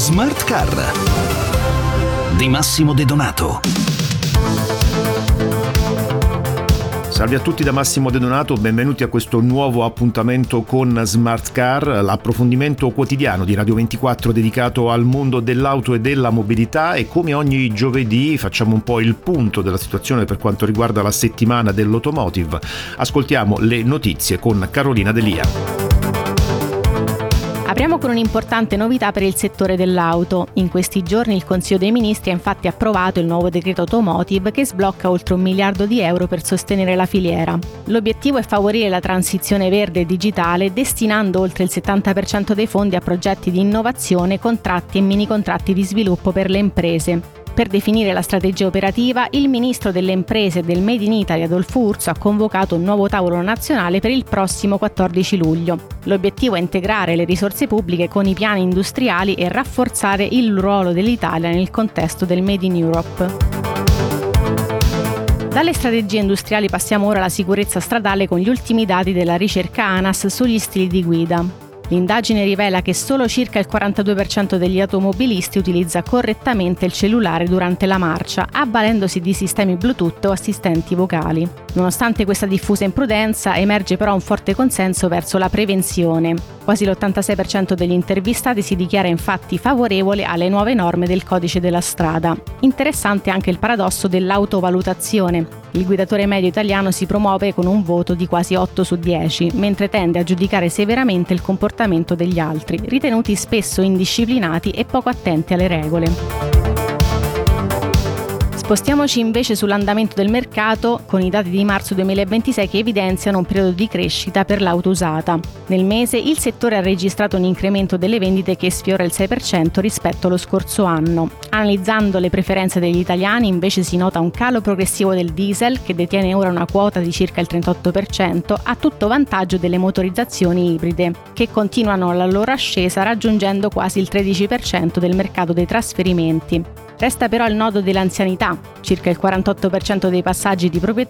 Smart Car di Massimo De Donato. Salve a tutti da Massimo De Donato, benvenuti a questo nuovo appuntamento con Smart Car, l'approfondimento quotidiano di Radio 24 dedicato al mondo dell'auto e della mobilità, e come ogni giovedì facciamo un po' il punto della situazione per quanto riguarda la settimana dell'automotive. Ascoltiamo le notizie con Carolina Delia. Apriamo con un'importante novità per il settore dell'auto. In questi giorni il Consiglio dei Ministri ha infatti approvato il nuovo decreto automotive che sblocca oltre 1 miliardo di euro per sostenere la filiera. L'obiettivo è favorire la transizione verde e digitale, destinando oltre il 70% dei fondi a progetti di innovazione, contratti e mini contratti di sviluppo per le imprese. Per definire la strategia operativa, il ministro delle imprese e del Made in Italy Adolfo Urso ha convocato un nuovo tavolo nazionale per il prossimo 14 luglio. L'obiettivo è integrare le risorse pubbliche con i piani industriali e rafforzare il ruolo dell'Italia nel contesto del Made in Europe. Dalle strategie industriali passiamo ora alla sicurezza stradale con gli ultimi dati della ricerca ANAS sugli stili di guida. L'indagine rivela che solo circa il 42% degli automobilisti utilizza correttamente il cellulare durante la marcia, avvalendosi di sistemi Bluetooth o assistenti vocali. Nonostante questa diffusa imprudenza, emerge però un forte consenso verso la prevenzione. Quasi l'86% degli intervistati si dichiara infatti favorevole alle nuove norme del codice della strada. Interessante anche il paradosso dell'autovalutazione. Il guidatore medio italiano si promuove con un voto di quasi 8 su 10, mentre tende a giudicare severamente il comportamento degli altri, ritenuti spesso indisciplinati e poco attenti alle regole. Spostiamoci invece sull'andamento del mercato con i dati di marzo 2026 che evidenziano un periodo di crescita per l'auto usata. Nel mese il settore ha registrato un incremento delle vendite che sfiora il 6% rispetto allo scorso anno. Analizzando le preferenze degli italiani invece si nota un calo progressivo del diesel che detiene ora una quota di circa il 38%, a tutto vantaggio delle motorizzazioni ibride che continuano la loro ascesa raggiungendo quasi il 13% del mercato dei trasferimenti. Resta però il nodo dell'anzianità. Circa il 48% dei passaggi di proprietà